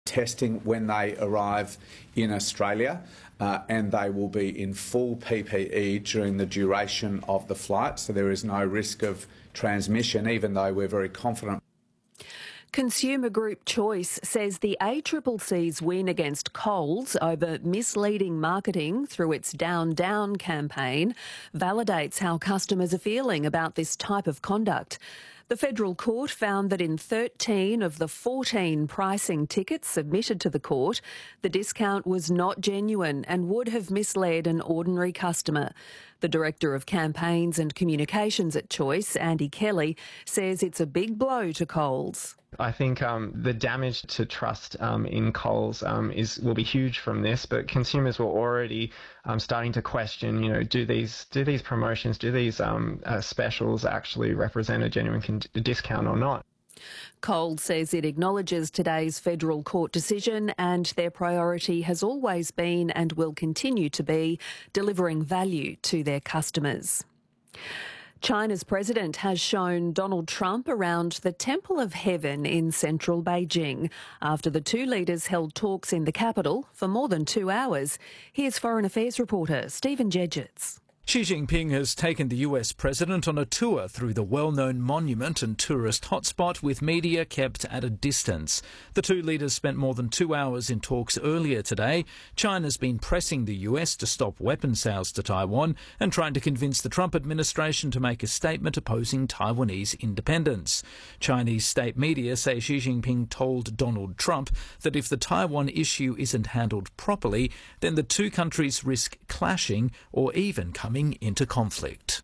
testing when they arrive in Australia, and they will be in full PPE during the duration of the flight, so there is no risk of transmission, even though we're very confident. Consumer group Choice says the ACCC's win against Coles over misleading marketing through its Down Down campaign validates how customers are feeling about this type of conduct. The federal court found that in 13 of the 14 pricing tickets submitted to the court, the discount was not genuine and would have misled an ordinary customer. The Director of Campaigns and Communications at Choice, Andy Kelly, says it's a big blow to Coles. I think the damage to trust in Coles will be huge from this, but consumers were already starting to question, do these promotions, do these specials actually represent a genuine discount or not? Coles says it acknowledges today's federal court decision and their priority has always been and will continue to be delivering value to their customers. China's president has shown Donald Trump around the Temple of Heaven in central Beijing after the two leaders held talks in the capital for more than 2 hours. Here's Foreign Affairs reporter Stephen Jedgetts. Xi Jinping has taken the US president on a tour through the well-known monument and tourist hotspot, with media kept at a distance. The two leaders spent more than 2 hours in talks earlier today. China's been pressing the US to stop weapons sales to Taiwan and trying to convince the Trump administration to make a statement opposing Taiwanese independence. Chinese state media say Xi Jinping told Donald Trump that if the Taiwan issue isn't handled properly, then the two countries risk clashing or even coming into conflict.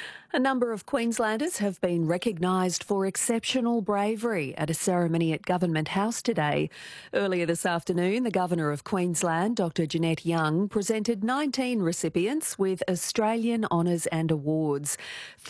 A number of Queenslanders have been recognised for exceptional bravery at a ceremony at Government House today. Earlier this afternoon, the Governor of Queensland, Dr Jeanette Young, presented 19 recipients with Australian Honours and Awards.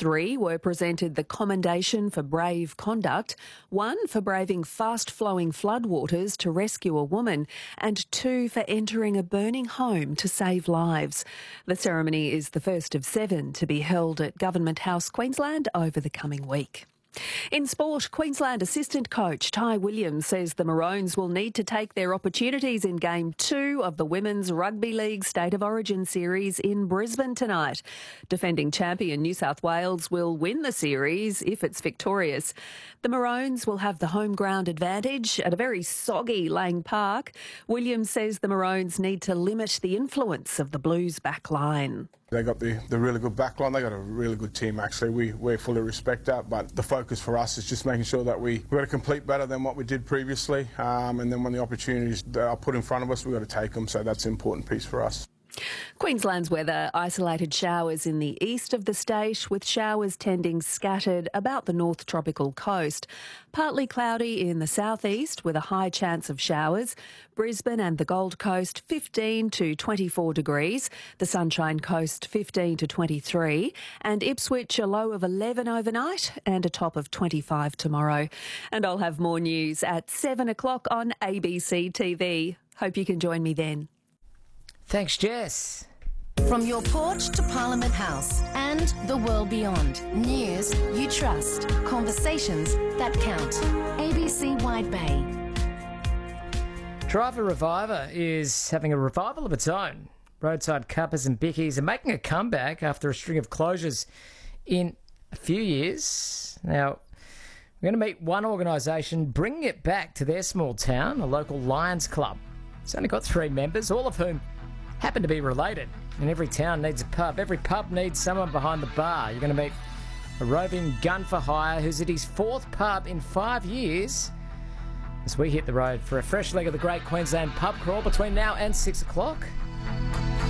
3 were presented the Commendation for Brave Conduct, 1 for braving fast-flowing floodwaters to rescue a woman, and 2 for entering a burning home to save lives. The ceremony is the first of 7 to be held at Government House, Queensland, over the coming week. In sport, Queensland assistant coach Ty Williams says the Maroons will need to take their opportunities in Game 2 of the Women's Rugby League State of Origin series in Brisbane tonight. Defending champion New South Wales will win the series if it's victorious. The Maroons will have the home ground advantage at a very soggy Lang Park. Williams says the Maroons need to limit the influence of the Blues back line. They got the really good backline. They got a really good team, actually. We fully respect that, but the focus for us is just making sure that we've got to complete better than what we did previously, and then when the opportunities are put in front of us, we've got to take them, so that's an important piece for us. Queensland's weather: isolated showers in the east of the state, with showers tending scattered about the north tropical coast. Partly cloudy in the southeast with a high chance of showers. Brisbane and the Gold Coast 15 to 24 degrees. The Sunshine Coast 15 to 23. And Ipswich a low of 11 overnight and a top of 25 tomorrow. And I'll have more news at 7 o'clock on ABC TV. Hope you can join me then. Thanks, Jess. From your porch to Parliament House and the world beyond. News you trust. Conversations that count. ABC Wide Bay. Driver Reviver is having a revival of its own. Roadside cuppers and bickies are making a comeback after a string of closures in a few years. Now, we're going to meet one organisation bringing it back to their small town, a local Lions club. It's only got 3 members, all of whom happen to be related. And every town needs a pub. Every pub needs someone behind the bar. You're going to meet a roving gun for hire who's at his 4th pub in 5 years as we hit the road for a fresh leg of the Great Queensland Pub Crawl between now and 6 o'clock.